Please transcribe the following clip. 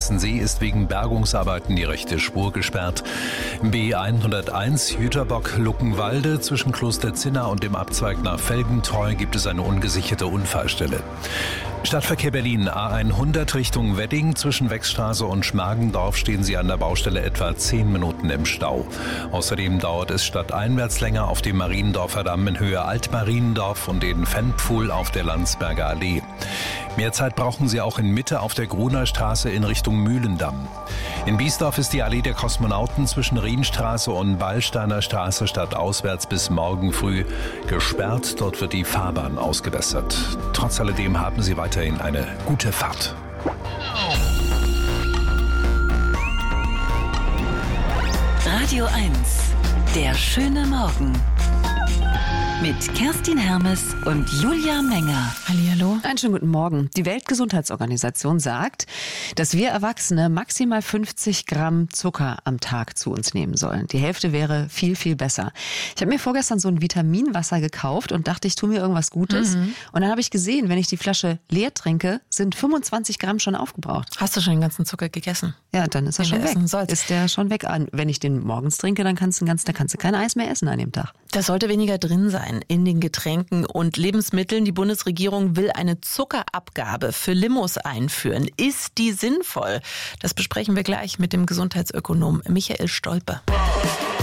Weißensee ist wegen Bergungsarbeiten die rechte Spur gesperrt. B101 Jüterbock-Luckenwalde zwischen Kloster Zinna und dem Abzweig nach Felgentreu gibt es eine ungesicherte Unfallstelle. Stadtverkehr Berlin A100 Richtung Wedding. Zwischen Wechstraße und Schmargendorf stehen Sie an der Baustelle etwa 10 Minuten im Stau. Außerdem dauert es stadteinwärts länger auf dem Mariendorfer Damm in Höhe Altmariendorf und in Fennpfuhl auf der Landsberger Allee. Mehr Zeit brauchen Sie auch in Mitte auf der Gruner Straße in Richtung Mühlendamm. In Biesdorf ist die Allee der Kosmonauten zwischen Rienstraße und Ballsteiner Straße stadtauswärts bis morgen früh gesperrt. Dort wird die Fahrbahn ausgebessert. Trotz alledem haben Sie weiterhin eine gute Fahrt. Radio 1, der schöne Morgen. Mit Kerstin Hermes und Julia Menger. Hallihallo. Einen schönen guten Morgen. Die Weltgesundheitsorganisation sagt, dass wir Erwachsene maximal 50 Gramm Zucker am Tag zu uns nehmen sollen. Die Hälfte wäre viel, viel besser. Ich habe mir vorgestern so ein Vitaminwasser gekauft und dachte, ich tue mir irgendwas Gutes. Und dann habe ich gesehen, wenn ich die Flasche leer trinke, sind 25 Gramm schon aufgebraucht. Hast du schon den ganzen Zucker gegessen? Ja, dann ist er schon weg. Ist der schon weg. Wenn ich den morgens trinke, dann kannst du kein Eis mehr essen an dem Tag. Da sollte weniger drin sein in den Getränken und Lebensmitteln. Die Bundesregierung will eine Zuckerabgabe für Limos einführen. Ist die sinnvoll? Das besprechen wir gleich mit dem Gesundheitsökonom Michael Stolpe.